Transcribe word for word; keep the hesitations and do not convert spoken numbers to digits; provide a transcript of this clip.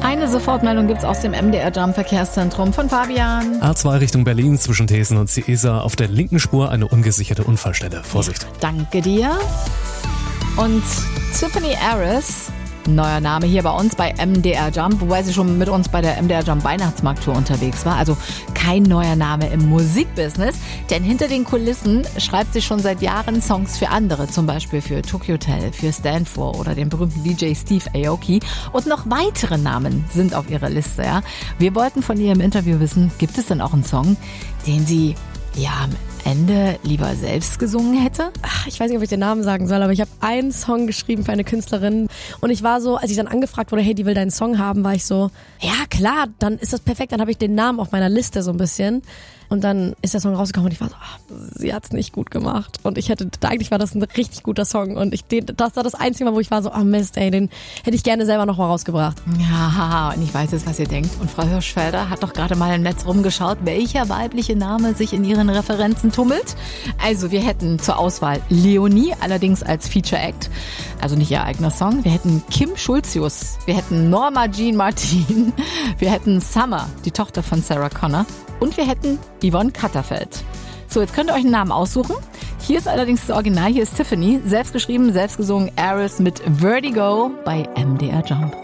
Eine Sofortmeldung gibt's aus dem M D R Jump Verkehrszentrum von Fabian. A zwei Richtung Berlin zwischen Thesen und Ciesa auf der linken Spur eine ungesicherte Unfallstelle. Vorsicht. Danke dir. Und Tiffany Harris, neuer Name hier bei uns bei M D R Jump, wobei sie schon mit uns bei der M D R Jump Weihnachtsmarkttour unterwegs war. Also kein neuer Name im Musikbusiness, denn hinter den Kulissen schreibt sie schon seit Jahren Songs für andere, zum Beispiel für Tokyo Hotel, für Stand For oder den berühmten D J Steve Aoki. Und noch weitere Namen sind auf ihrer Liste. Ja. Wir wollten von ihr im Interview wissen, gibt es denn auch einen Song, den sie ja am Ende lieber selbst gesungen hätte? Ach, ich weiß nicht, ob ich den Namen sagen soll, aber ich habe einen Song geschrieben für eine Künstlerin und ich war so, als ich dann angefragt wurde, hey, die will deinen Song haben, war ich so, ja klar, dann ist das perfekt, dann habe ich den Namen auf meiner Liste so ein bisschen und dann ist der Song rausgekommen und ich war so, ach, sie hat's nicht gut gemacht und ich hätte, eigentlich war das ein richtig guter Song und ich, den, das war das einzige Mal, wo ich war so, ah oh Mist, ey, den hätte ich gerne selber noch mal rausgebracht. Ja, haha, und ich weiß jetzt, was ihr denkt. Und Frau Hirschfelder hat doch gerade mal im Netz rumgeschaut, welcher weibliche Name sich in ihren Referenzen tummelt. Also wir hätten zur Auswahl Leonie, allerdings als Feature Act, also nicht ihr eigener Song. Wir hätten Kim Schulzius, wir hätten Norma Jean Martin, wir hätten Summer, die Tochter von Sarah Connor und wir hätten Yvonne Katterfeld. So, jetzt könnt ihr euch einen Namen aussuchen. Hier ist allerdings das Original, hier ist Tiffany, selbst geschrieben, selbst gesungen, Aris mit Vertigo bei M D R Jump.